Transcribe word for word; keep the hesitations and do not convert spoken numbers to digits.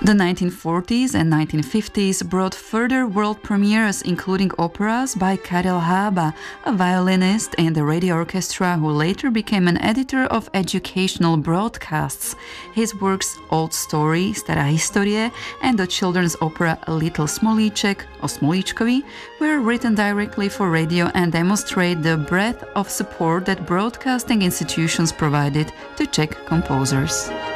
The nineteen forties and nineteen fifties brought further world premieres, including operas by Karel Hába, a violinist in the radio orchestra who later became an editor of educational broadcasts. His works Old Story, Stará historie, and the children's opera Little Smolíček, o Smolíčkovi, were written directly for radio and demonstrate the breadth of support that broadcasting institutions provided to Czech composers.